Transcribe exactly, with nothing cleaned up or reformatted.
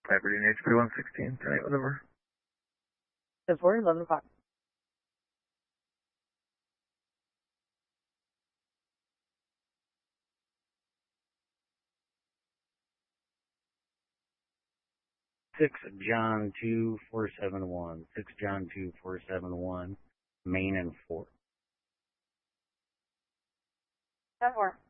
Aberdeen H P one sixteen, tonight, whatever. ten four, eleven o'clock. Six John two four seven one. Six John two four seven one. Main and four. ten four.